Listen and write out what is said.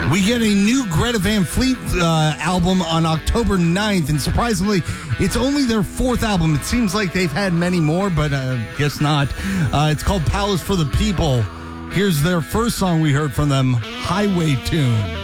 We get a new Greta Van Fleet album on October 9th, and surprisingly, it's only their fourth album. It seems like they've had many more, but guess not. It's called Palace for the People. Here's their first song we heard from them, Highway Tune.